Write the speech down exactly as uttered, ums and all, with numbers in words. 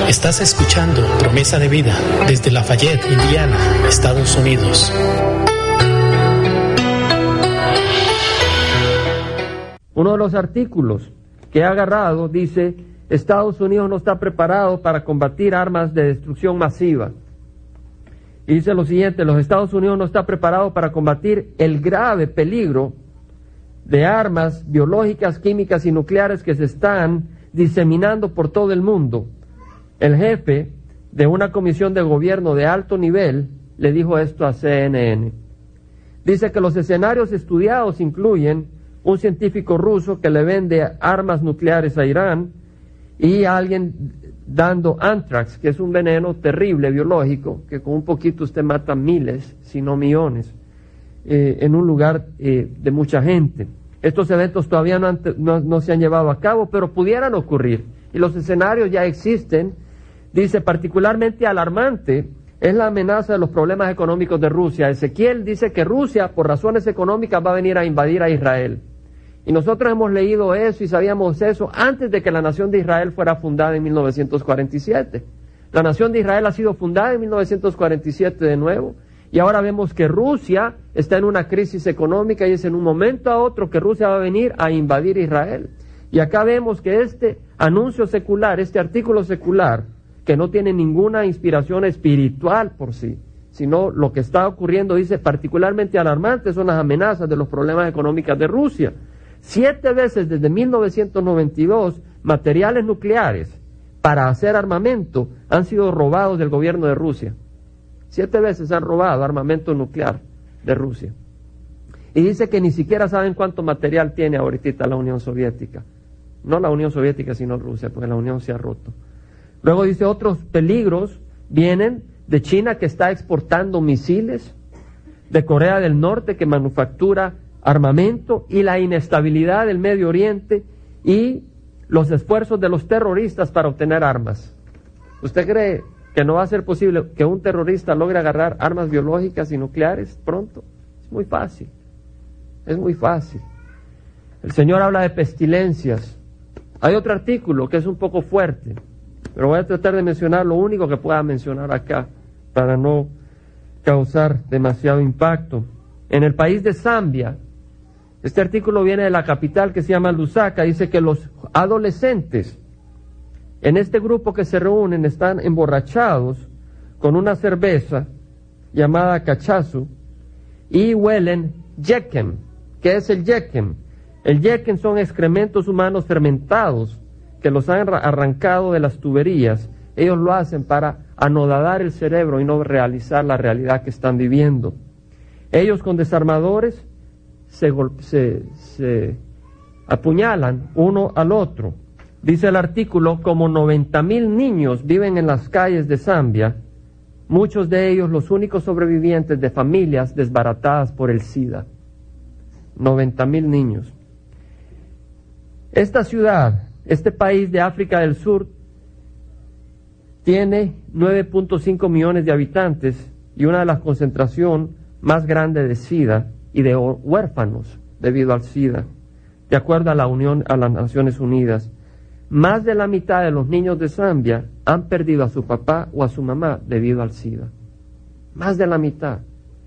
Estás escuchando Promesa de Vida desde Lafayette, Indiana, Estados Unidos. Uno de los artículos que he agarrado dice: Estados Unidos no está preparado para combatir armas de destrucción masiva. Y dice lo siguiente: los Estados Unidos no está preparado para combatir el grave peligro de armas biológicas, químicas y nucleares que se están diseminando por todo el mundo. El jefe de una comisión de gobierno de alto nivel le dijo esto a C N N. Dice que los escenarios estudiados incluyen un científico ruso que le vende armas nucleares a Irán y alguien dando anthrax, que es un veneno terrible biológico, que con un poquito usted mata miles, si no millones, eh, en un lugar eh, de mucha gente. Estos eventos todavía no, han, no, no se han llevado a cabo, pero pudieran ocurrir, y los escenarios ya existen. Dice: particularmente alarmante es la amenaza de los problemas económicos de Rusia. Ezequiel dice que Rusia, por razones económicas, va a venir a invadir a Israel. Y nosotros hemos leído eso y sabíamos eso antes de que la nación de Israel fuera fundada en mil novecientos cuarenta y siete. La nación de Israel ha sido fundada en mil novecientos cuarenta y siete de nuevo, y ahora vemos que Rusia está en una crisis económica y es en un momento a otro que Rusia va a venir a invadir Israel. Y acá vemos que este anuncio secular, este artículo secular, que no tiene ninguna inspiración espiritual por sí, sino lo que está ocurriendo, dice: particularmente alarmantes son las amenazas de los problemas económicos de Rusia. Siete veces desde mil novecientos noventa y dos, materiales nucleares para hacer armamento han sido robados del gobierno de Rusia. Siete veces han robado armamento nuclear de Rusia. Y dice que ni siquiera saben cuánto material tiene ahorita la Unión Soviética. No la Unión Soviética, sino Rusia, porque la Unión se ha roto. Luego dice: otros peligros vienen de China, que está exportando misiles, de Corea del Norte, que manufactura armamento, y la inestabilidad del Medio Oriente y los esfuerzos de los terroristas para obtener armas. ¿Usted cree que no va a ser posible que un terrorista logre agarrar armas biológicas y nucleares pronto? Es muy fácil, es muy fácil. El Señor habla de pestilencias. Hay otro artículo que es un poco fuerte, pero voy a tratar de mencionar lo único que pueda mencionar acá para no causar demasiado impacto. En el país de Zambia, este artículo viene de la capital, que se llama Lusaka, dice que los adolescentes en este grupo que se reúnen están emborrachados con una cerveza llamada cachazu y huelen yekem. ¿Qué es el yekem? El yekem son excrementos humanos fermentados que los han arrancado de las tuberías. Ellos lo hacen para anodar el cerebro y no realizar la realidad que están viviendo. Ellos con desarmadores se, se, se apuñalan uno al otro. Dice el artículo: como noventa mil niños viven en las calles de Zambia, muchos de ellos los únicos sobrevivientes de familias desbaratadas por el SIDA. noventa mil niños. Esta ciudad, este país de África del Sur, tiene nueve punto cinco millones de habitantes y una de las concentraciones más grandes de SIDA y de huérfanos debido al SIDA. De acuerdo a la Unión, a las Naciones Unidas, más de la mitad de los niños de Zambia han perdido a su papá o a su mamá debido al SIDA. Más de la mitad.